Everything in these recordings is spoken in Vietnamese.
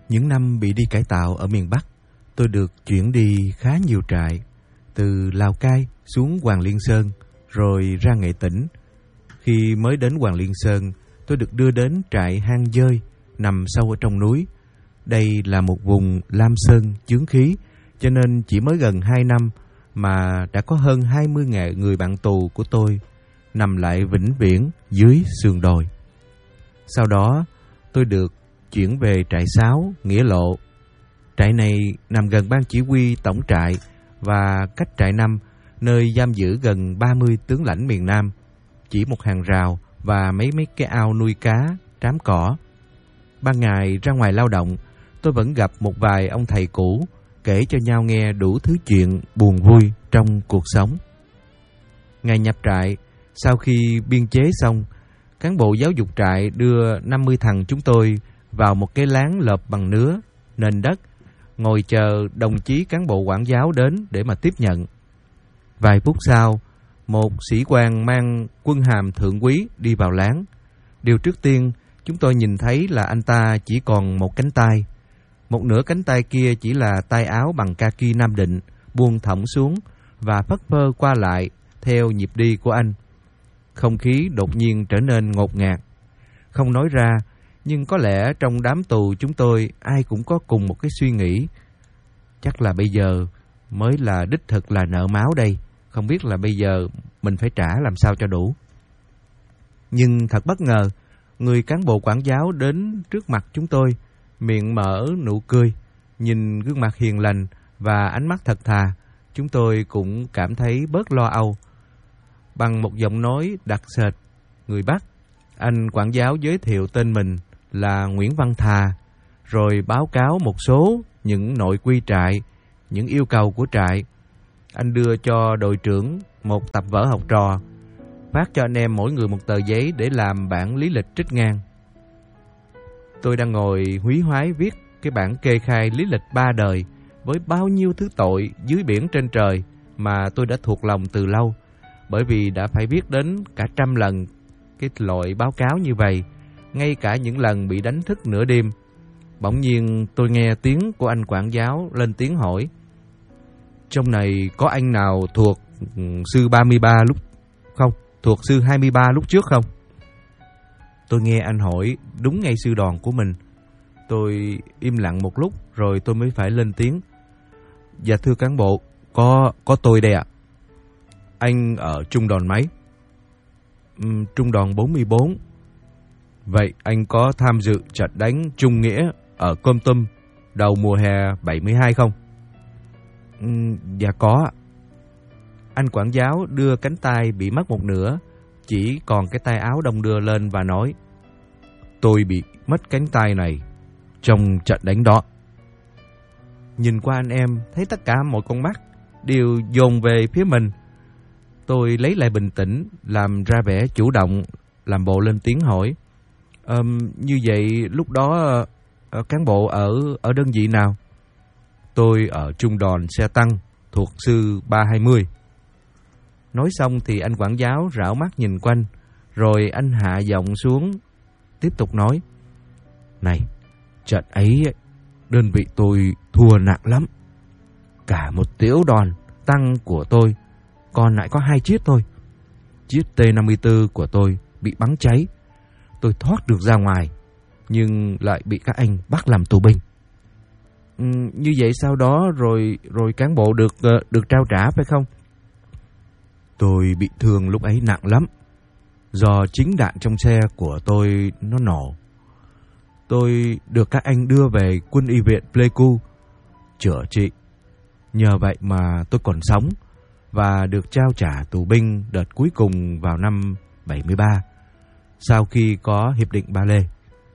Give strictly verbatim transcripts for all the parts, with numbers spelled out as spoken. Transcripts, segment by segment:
Những năm bị đi cải tạo ở miền Bắc, tôi được chuyển đi khá nhiều trại, từ Lào Cai xuống Hoàng Liên Sơn, rồi ra Nghệ Tĩnh. Khi mới đến Hoàng Liên Sơn, tôi được đưa đến trại Hang Dơi, nằm sâu ở trong núi. Đây là một vùng lam sơn chướng khí, cho nên chỉ mới gần hai năm mà đã có hơn hai mươi người bạn tù của tôi nằm lại vĩnh viễn dưới sườn đồi. Sau đó, tôi được chuyển về trại sáu Nghĩa Lộ. Trại này nằm gần ban chỉ huy tổng trại và cách trại năm, nơi giam giữ gần ba mươi tướng lãnh miền Nam, chỉ một hàng rào và mấy mấy cái ao nuôi cá, trám cỏ. Ban ngày ra ngoài lao động, tôi vẫn gặp một vài ông thầy cũ kể cho nhau nghe đủ thứ chuyện buồn vui trong cuộc sống. Ngày nhập trại, sau khi biên chế xong, cán bộ giáo dục trại đưa năm mươi thằng chúng tôi vào một cái láng lợp bằng nứa, nền đất, ngồi chờ đồng chí cán bộ quản giáo đến để mà tiếp nhận. Vài phút sau, một sĩ quan mang quân hàm thượng úy đi vào láng. Điều trước tiên chúng tôi nhìn thấy là anh ta chỉ còn một cánh tay. Một nửa cánh tay kia chỉ là tay áo bằng kaki Nam Định, buông thõng xuống và phất phơ qua lại theo nhịp đi của anh. Không khí đột nhiên trở nên ngột ngạt. Không nói ra, nhưng có lẽ trong đám tù chúng tôi ai cũng có cùng một cái suy nghĩ. Chắc là bây giờ mới là đích thực là nợ máu đây. Không biết là bây giờ mình phải trả làm sao cho đủ. Nhưng thật bất ngờ, người cán bộ quản giáo đến trước mặt chúng tôi, miệng mở nụ cười, nhìn gương mặt hiền lành và ánh mắt thật thà. Chúng tôi cũng cảm thấy bớt lo âu. Bằng một giọng nói đặc sệt người Bắc, anh quản giáo giới thiệu tên mình là Nguyễn Văn Thà, rồi báo cáo một số những nội quy trại, những yêu cầu của trại. Anh đưa cho đội trưởng một tập vở học trò, phát cho anh em mỗi người một tờ giấy để làm bản lý lịch trích ngang. Tôi đang ngồi húy hoái viết cái bản kê khai lý lịch ba đời với bao nhiêu thứ tội dưới biển trên trời mà tôi đã thuộc lòng từ lâu, bởi vì đã phải viết đến cả trăm lần cái loại báo cáo như vậy, ngay cả những lần bị đánh thức nửa đêm. Bỗng nhiên tôi nghe tiếng của anh quản giáo lên tiếng hỏi: "Trong này có anh nào thuộc sư ba mươi ba lúc không? Thuộc sư hai mươi ba lúc trước không?" Tôi nghe anh hỏi đúng ngay sư đoàn của mình. Tôi im lặng một lúc rồi tôi mới phải lên tiếng: "Dạ thưa cán bộ, có có tôi đây ạ." "Anh ở trung đoàn mấy?" uhm, "Trung đoàn bốn mươi bốn." "Vậy anh có tham dự trận đánh Trung Nghĩa ở Kon Tum đầu mùa hè bảy mươi hai không?" uhm, "Dạ có." Anh quản giáo đưa cánh tay bị mất một nửa, chỉ còn cái tay áo đong đưa lên và nói: "Tôi bị mất cánh tay này trong trận đánh đó." Nhìn qua anh em, thấy tất cả mọi con mắt đều dồn về phía mình. Tôi lấy lại bình tĩnh, làm ra vẻ chủ động, làm bộ lên tiếng hỏi: um, "Như vậy lúc đó uh, cán bộ ở ở đơn vị nào?" "Tôi ở trung đoàn xe tăng thuộc sư ba hai mươi." Nói xong thì anh quản giáo rảo mắt nhìn quanh, rồi anh hạ giọng xuống, tiếp tục nói: "Này, trận ấy đơn vị tôi thua nặng lắm. Cả một tiểu đoàn tăng của tôi còn lại có hai chiếc thôi. Chiếc T năm mươi tư của tôi bị bắn cháy. Tôi thoát được ra ngoài, nhưng lại bị các anh bắt làm tù binh." Ừ, "như vậy sau đó rồi rồi cán bộ được được trao trả phải không?" "Tôi bị thương lúc ấy nặng lắm, do chính đạn trong xe của tôi nó nổ. Tôi được các anh đưa về quân y viện Pleiku chữa trị. Nhờ vậy mà tôi còn sống và được trao trả tù binh đợt cuối cùng vào năm bảy mươi ba, sau khi có Hiệp định Ba Lê."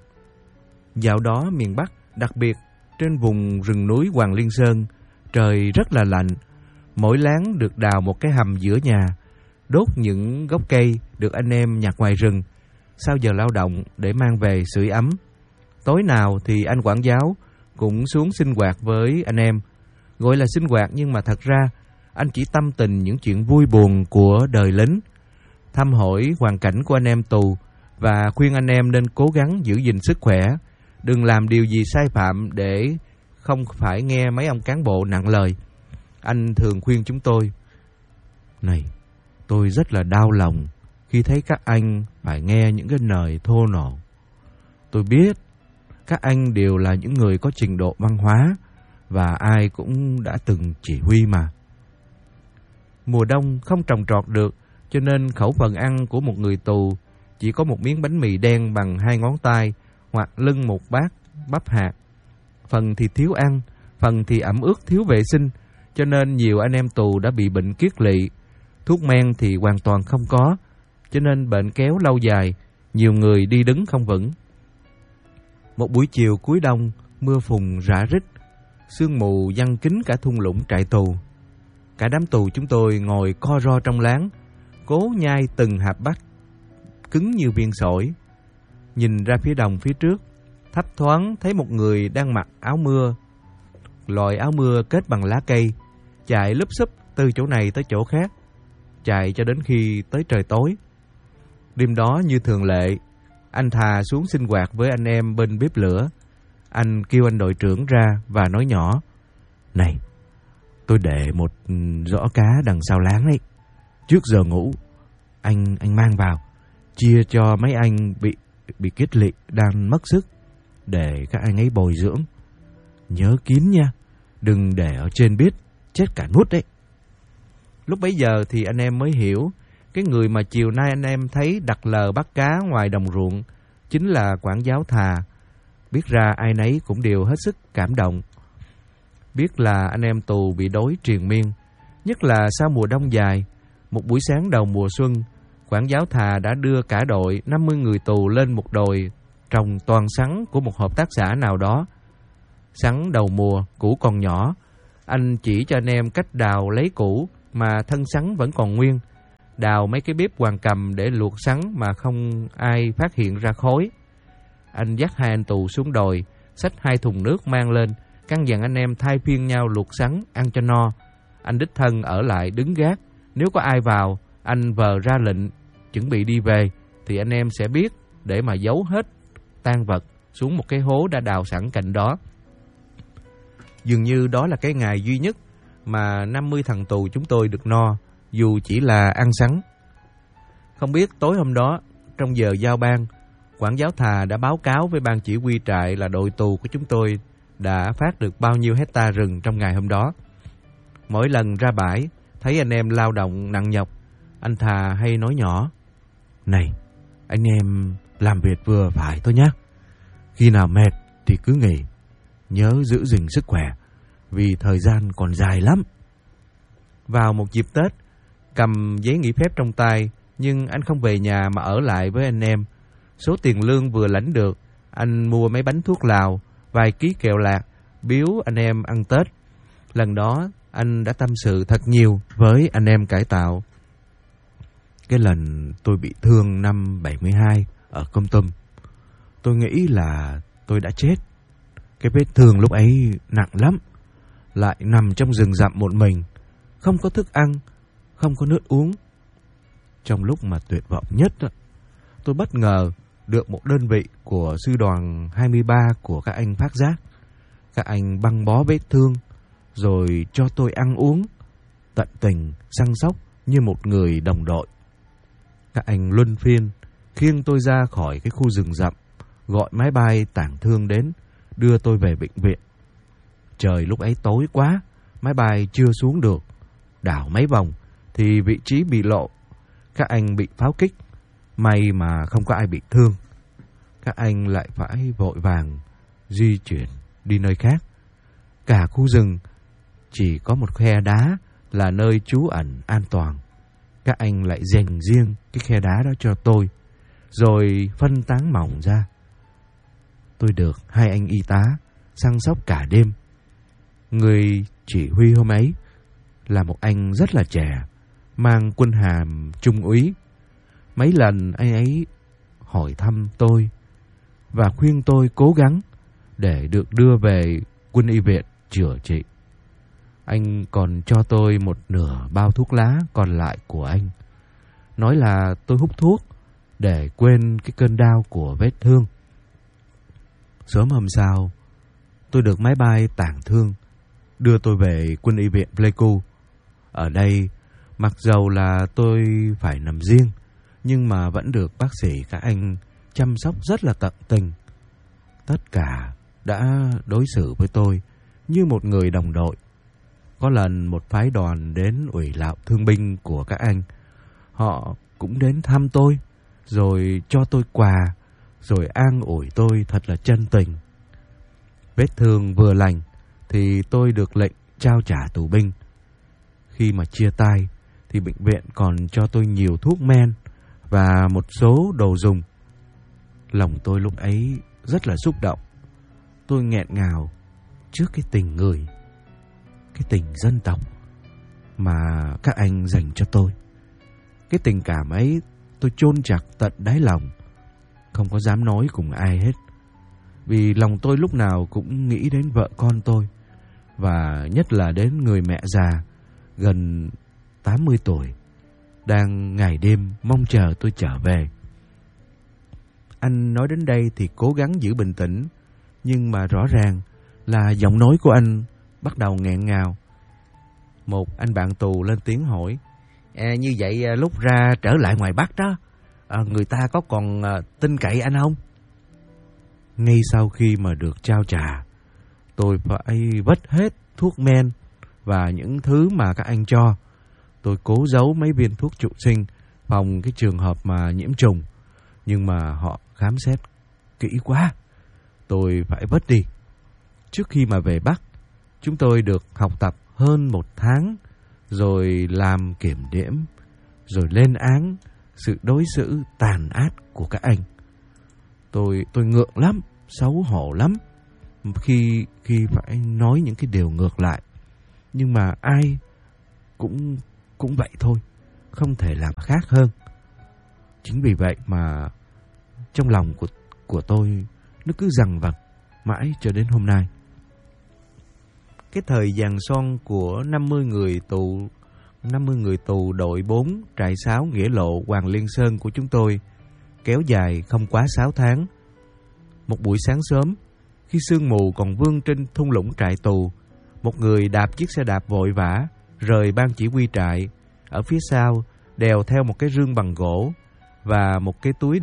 Dạo đó miền Bắc, đặc biệt trên vùng rừng núi Hoàng Liên Sơn, trời rất là lạnh. Mỗi láng được đào một cái hầm giữa nhà, đốt những gốc cây được anh em nhặt ngoài rừng sau giờ lao động để mang về sưởi ấm. Tối nào thì anh quản giáo cũng xuống sinh hoạt với anh em. Gọi là sinh hoạt nhưng mà thật ra anh chỉ tâm tình những chuyện vui buồn của đời lính, thăm hỏi hoàn cảnh của anh em tù và khuyên anh em nên cố gắng giữ gìn sức khỏe đừng làm điều gì sai phạm để không phải nghe mấy ông cán bộ nặng lời. Anh thường khuyên chúng tôi. Này, tôi rất là đau lòng khi thấy các anh phải nghe những cái lời thô nộ. Tôi biết các anh đều là những người có trình độ văn hóa và ai cũng đã từng chỉ huy mà. Mùa đông không trồng trọt được, cho nên khẩu phần ăn của một người tù chỉ có một miếng bánh mì đen bằng hai ngón tay hoặc lưng một bát bắp hạt. Phần thì thiếu ăn, phần thì ẩm ướt thiếu vệ sinh, cho nên nhiều anh em tù đã bị bệnh kiết lỵ. Thuốc men thì hoàn toàn không có, cho nên bệnh kéo lâu dài, nhiều người đi đứng không vững. Một buổi chiều cuối đông, mưa phùn rã rít, sương mù giăng kín cả thung lũng trại tù. Cả đám tù chúng tôi ngồi co ro trong láng, cố nhai từng hạt bắp cứng như viên sỏi. Nhìn ra phía đồng phía trước, thấp thoáng thấy một người đang mặc áo mưa, loại áo mưa kết bằng lá cây, chạy lúp xúp từ chỗ này tới chỗ khác, chạy cho đến khi tới trời tối. Đêm đó như thường lệ, anh Thà xuống sinh hoạt với anh em bên bếp lửa. Anh kêu anh đội trưởng ra và nói nhỏ: Này, tôi để một giỏ cá đằng sau láng ấy. Trước giờ ngủ, anh anh mang vào, chia cho mấy anh bị bị kết lị đang mất sức, để các anh ấy bồi dưỡng. Nhớ kín nha, đừng để ở trên biết, chết cả nút đấy. Lúc bấy giờ thì anh em mới hiểu, cái người mà chiều nay anh em thấy đặt lờ bắt cá ngoài đồng ruộng chính là quản giáo Thà. Biết ra ai nấy cũng đều hết sức cảm động. Biết là anh em tù bị đói triền miên, nhất là sau mùa đông dài. Một buổi sáng đầu mùa xuân, quản giáo Thà đã đưa cả đội năm mươi người tù lên một đồi trồng toàn sắn của một hợp tác xã nào đó. Sắn đầu mùa, củ còn nhỏ. Anh chỉ cho anh em cách đào lấy củ mà thân sắn vẫn còn nguyên. Đào mấy cái bếp hoàng cầm để luộc sắn mà không ai phát hiện ra khói. Anh dắt hai anh tù xuống đồi, xách hai thùng nước mang lên, căn dặn anh em thay phiên nhau luộc sắn, ăn cho no. Anh đích thân ở lại đứng gác. Nếu có ai vào, anh vờ ra lệnh chuẩn bị đi về, thì anh em sẽ biết để mà giấu hết tang vật xuống một cái hố đã đào sẵn cạnh đó. Dường như đó là cái ngày duy nhất mà năm mươi thằng tù chúng tôi được no, dù chỉ là ăn sắn. Không biết tối hôm đó, trong giờ giao ban, quản giáo Thà đã báo cáo với ban chỉ huy trại là đội tù của chúng tôi đã phát được bao nhiêu hecta rừng trong ngày hôm đó. Mỗi lần ra bãi, thấy anh em lao động nặng nhọc, anh Thà hay nói nhỏ: Này, anh em làm việc vừa phải thôi nhé. Khi nào mệt thì cứ nghỉ. Nhớ giữ gìn sức khỏe, vì thời gian còn dài lắm. Vào một dịp Tết, cầm giấy nghỉ phép trong tay, nhưng anh không về nhà mà ở lại với anh em. Số tiền lương vừa lãnh được, anh mua mấy bánh thuốc lào, vài ký kẹo lạc, biếu anh em ăn Tết. Lần đó, anh đã tâm sự thật nhiều với anh em cải tạo. Cái lần tôi bị thương năm bảy mươi hai ở Kon Tum, tôi nghĩ là tôi đã chết. Cái vết thương lúc ấy nặng lắm, lại nằm trong rừng rậm một mình, không có thức ăn, không có nước uống. Trong lúc mà tuyệt vọng nhất, tôi bất ngờ được một đơn vị của sư đoàn hai mươi ba của các anh phát giác. Các anh băng bó vết thương, rồi cho tôi ăn uống, tận tình săn sóc như một người đồng đội. Các anh luân phiên khiêng tôi ra khỏi cái khu rừng rậm, gọi máy bay tang thương đến, đưa tôi về bệnh viện. Trời lúc ấy tối quá, máy bay chưa xuống được. Đảo mấy vòng thì vị trí bị lộ. Các anh bị pháo kích, may mà không có ai bị thương. Các anh lại phải vội vàng di chuyển đi nơi khác. Cả khu rừng chỉ có một khe đá là nơi trú ẩn an toàn. Các anh lại dành riêng cái khe đá đó cho tôi, rồi phân tán mỏng ra. Tôi được hai anh y tá săn sóc cả đêm. Người chỉ huy hôm ấy là một anh rất là trẻ, mang quân hàm trung úy. Mấy lần anh ấy hỏi thăm tôi và khuyên tôi cố gắng để được đưa về quân y viện chữa trị. Anh còn cho tôi một nửa bao thuốc lá còn lại của anh, nói là tôi hút thuốc để quên cái cơn đau của vết thương. Sớm hôm sau, tôi được máy bay tang thương đưa tôi về quân y viện Pleiku. Ở đây, mặc dầu là tôi phải nằm riêng, nhưng mà vẫn được bác sĩ các anh chăm sóc rất là tận tình. Tất cả đã đối xử với tôi như một người đồng đội. Có lần một phái đoàn đến ủy lạo thương binh của các anh, họ cũng đến thăm tôi, rồi cho tôi quà, rồi an ủi tôi thật là chân tình. Vết thương vừa lành thì tôi được lệnh trao trả tù binh. Khi mà chia tay thì bệnh viện còn cho tôi nhiều thuốc men và một số đồ dùng. Lòng tôi lúc ấy rất là xúc động. Tôi nghẹn ngào trước cái tình người, cái tình dân tộc mà các anh dành cho tôi. Cái tình cảm ấy tôi chôn chặt tận đáy lòng, không có dám nói cùng ai hết. Vì lòng tôi lúc nào cũng nghĩ đến vợ con tôi, và nhất là đến người mẹ già gần tám mươi tuổi, đang ngày đêm mong chờ tôi trở về. Anh nói đến đây thì cố gắng giữ bình tĩnh, nhưng mà rõ ràng là giọng nói của anh bắt đầu nghẹn ngào. Một anh bạn tù lên tiếng hỏi: à, như vậy lúc ra trở lại ngoài Bắc đó, à, người ta có còn à, tin cậy anh không? Ngay sau khi mà được trao trả, tôi phải vứt hết thuốc men và những thứ mà các anh cho. Tôi cố giấu mấy viên thuốc trụ sinh phòng cái trường hợp mà nhiễm trùng, nhưng mà họ khám xét kỹ quá, tôi phải vứt đi. Trước khi mà về Bắc, chúng tôi được học tập hơn một tháng, rồi làm kiểm điểm, rồi lên án sự đối xử tàn ác của các anh. Tôi tôi ngượng lắm, xấu hổ lắm khi khi phải nói những cái điều ngược lại. Nhưng mà ai cũng cũng vậy thôi, không thể làm khác hơn. Chính vì vậy mà trong lòng của của tôi nó cứ dằng vặc mãi cho đến hôm nay. Cái thời giằng son của năm mươi người tù năm mươi người tù đội bốn trại sáu Nghĩa Lộ Hoàng Liên Sơn của chúng tôi kéo dài không quá sáu tháng. Một buổi sáng sớm, khi sương mù còn vương trên thung lũng trại tù, một người đạp chiếc xe đạp vội vã rời ban chỉ huy trại. Ở phía sau đèo theo một cái rương bằng gỗ và một cái túi